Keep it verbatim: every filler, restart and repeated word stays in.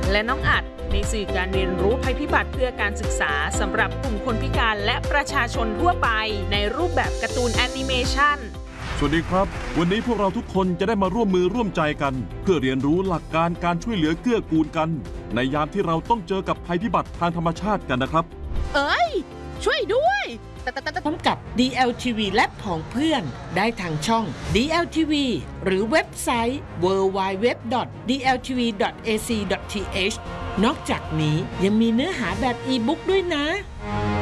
และน้องอัดในสื่อการเรียนรู้ภัยพิบัติเพื่อการศึกษาสำหรับกลุ่มคนพิการและประชาชนทั่วไปในรูปแบบการ์ตูนแอนิเมชันสวัสดีครับวันนี้พวกเราทุกคนจะได้มาร่วมมือร่วมใจกันเพื่อเรียนรู้หลักการการช่วยเหลือเกื้อกูลกันในยามที่เราต้องเจอกับภัยพิบัติทางธรรมชาติกันนะครับเอ้ยช่วยด้วยพร้อมกับ ดี แอล ที วี Lab ของเพื่อนได้ทางช่อง ดี แอล ที วี หรือเว็บไซต์ ดับเบิลยู ดับเบิลยู ดับเบิลยู ดอท ดี แอล ที วี ดอท เอ ซี ดอท ที เอช นอกจากนี้ยังมีเนื้อหาแบบอีบุ๊กด้วยนะ